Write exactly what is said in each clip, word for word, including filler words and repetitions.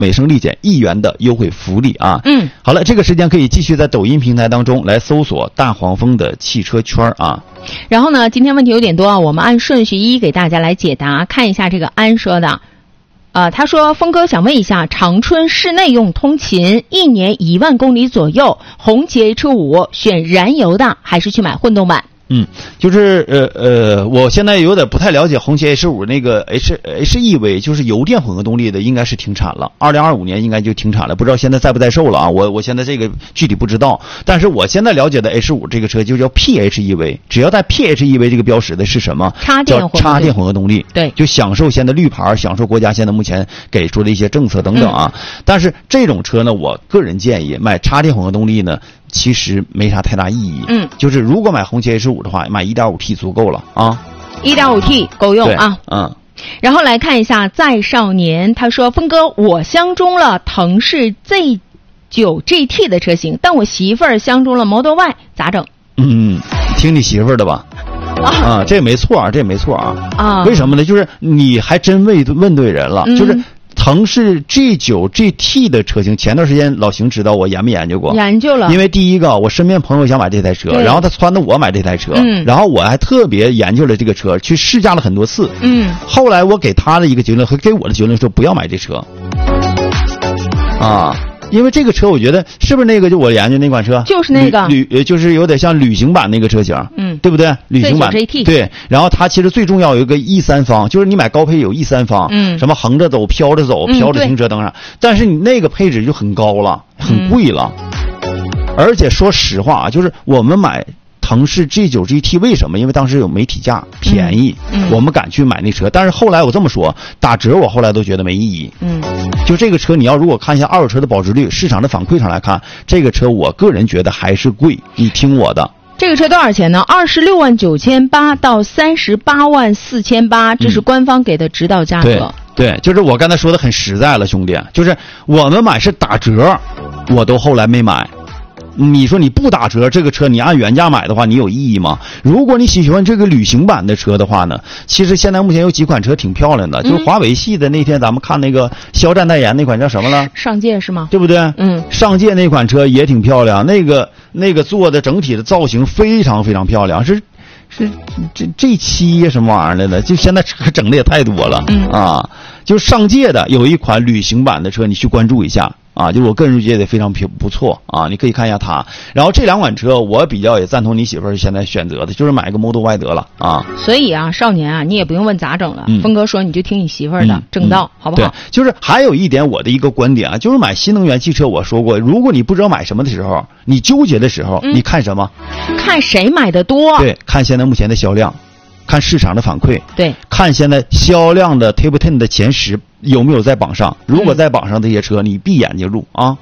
美声力减一元的优惠福利啊。 嗯， 好了，这个时间可以继续在抖音平台当中来搜索大黄蜂的汽车圈啊。 然后呢，今天问题有点多啊，我们按顺序一一给大家来解答。看一下这个安说的，呃，他说峰哥想问一下，长春室内用通勤一年一万公里左右，红旗 H 五选燃油的还是去买混动版？ 嗯，就是呃呃，我现在有点不太了解红旗 H 五那个 H H E V， 就是油电混合动力的，应该是停产了，二零二五年应该就停产了，不知道现在在不在售了啊？我我现在这个具体不知道，但是我现在了解的 H 五这个车就叫 P H E V， 只要带 P H E V 这个标识的是什么？ 插电混合动力， 叫插电混合动力， 对， 就享受现在绿牌，享受国家现在目前给出的一些政策等等啊。嗯、但是这种车呢，我个人建议买插电混合动力呢。其实没啥太大意义，嗯，就是如果买红旗 H 五的话，买 一点五 T 足够了啊 ， 一点五 T 够用啊， 嗯。 然后来看一下再少年，他说：“峰哥，我相中了腾势 Z 九 G T 的车型，但我媳妇儿相中了 Model Y， 咋整？” 嗯，听你媳妇儿的吧。啊，这也没错啊，这也没错啊。 啊， 为什么呢？就是你还真问问对人了， 嗯、 就是。腾势 G 九 G T 的车型，前段时间老邢知道我研没研究过？ 研究了。因为第一个，我身边朋友想买这台车，然后他撺掇我买这台车， 嗯， 然后我还特别研究了这个车，去试驾了很多次， 嗯。 后来我给他的一个结论和给我的结论说，不要买这车。啊。因为这个车，我觉得是不是那个就我研究那款车， 就是那个旅旅，就是有点像旅行版那个车型， 嗯， 对不对？旅行版 G T 对。然后它其实最重要有一个 E 三方，就是你买高配有 E 三方， 嗯， 什么横着走、飘着走、飘着停车等等。但是你那个配置就很高了，很贵了。嗯、而且说实话啊，就是我们买腾势 G 九 G T 为什么？因为当时有媒体价便宜， 嗯嗯、 我们敢去买那车。但是后来我这么说，打折我后来都觉得没意义。 嗯， 就这个车，你要如果看一下二手车的保值率，市场的反馈上来看，这个车我个人觉得还是贵。你听我的。 这个车多少钱呢？二十六万九千八到三十八万四千八，这是官方给的指导价格。 嗯、对, 对，就是我刚才说的很实在了，兄弟，就是我们买是打折，我都后来没买。你说你不打折，这个车你按原价买的话，你有意义吗？如果你喜欢这个旅行版的车的话呢，其实现在目前有几款车挺漂亮的，嗯、就是华为系的。那天咱们看那个肖战代言那款叫什么了？ 上届是吗？ 对不对？ 嗯， 上届那款车也挺漂亮，那个那个做的整体的造型非常非常漂亮，是是这这期什么玩意儿来的？就现在车整的也太多了， 嗯啊，就上届的有一款旅行版的车，你去关注一下。啊，就是我个人觉得非常不错啊，你可以看一下它。然后这两款车，我比较也赞同你媳妇儿现在选择的，就是买个 Model Y 得了啊。 所以啊，少年啊，你也不用问咋整了。 嗯、 峰哥说你就听你媳妇儿的， 嗯、 正道、嗯、好不好？ 对，就是还有一点我的一个观点啊，就是买新能源汽车，我说过，如果你不知道买什么的时候，你纠结的时候， 嗯、 你看什么？ 看谁买的多。 对，看现在目前的销量。看市场的反馈， 对，看现在销量的 Top Ten 的前十有没有在榜上？如果在榜上这些车，嗯、你闭眼睛入啊。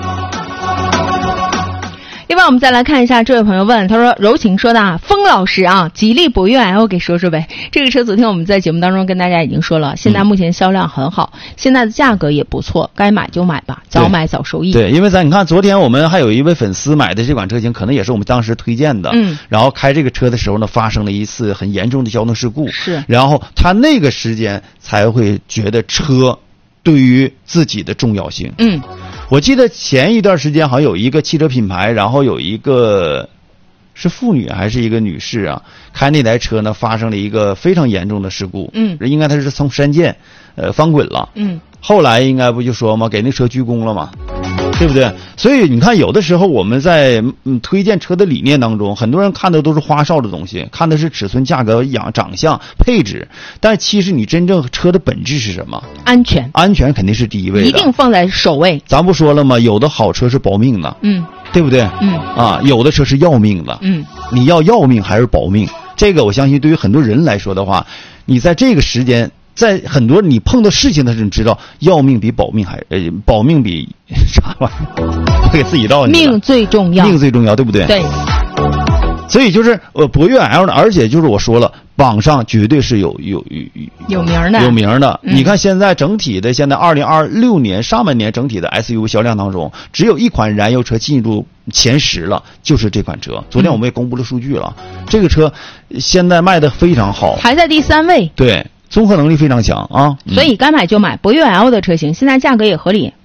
另外，我们再来看一下这位朋友问，他说：“柔情说的啊，峰老师啊，吉利博越 L 给说说呗。这个车昨天我们在节目当中跟大家已经说了，现在目前销量很好，嗯、现在的价格也不错，该买就买吧，早买早收益。 对，因为咱你看，昨天我们还有一位粉丝买的这款车型，可能也是我们当时推荐的。 嗯， 然后开这个车的时候呢，发生了一次很严重的交通事故。 是， 然后他那个时间才会觉得车对于自己的重要性。 嗯。 我记得前一段时间好像有一个汽车品牌，然后有一个是妇女还是一个女士啊，开那台车呢发生了一个非常严重的事故。 嗯， 应该他是从山涧呃翻滚了。 嗯， 后来应该不就说嘛，给那车鞠躬了嘛，对不对？所以你看，有的时候我们在嗯推荐车的理念当中，很多人看的都是花哨的东西，看的是尺寸、价格、养长相、配置，但其实你真正车的本质是什么？ 安全， 安全肯定是第一位的， 一定放在首位。 咱不说了吗？有的好车是保命的， 嗯， 对不对？ 嗯， 啊，有的车是要命的， 嗯，你要要命还是保命？这个我相信对于很多人来说的话，你在这个时间。在很多你碰到事情的时候，你知道要命比保命还呃保命比啥玩意儿？我给自己道你命最重要， 命最重要，对不对？ 对。 所以就是呃博越 L 呢，而且就是我说了，榜上绝对是有有有有名的， 有名的。 嗯、 你看现在整体的现在二零二六年上半年整体的 S U V 销量当中，只有一款燃油车进入前十了，就是这款车。昨天我们也公布了数据了，嗯、这个车现在卖的非常好， 排在第三位。 对。 综合能力非常强啊。 所以该买就买，博越 L 的车型现在价格也合理。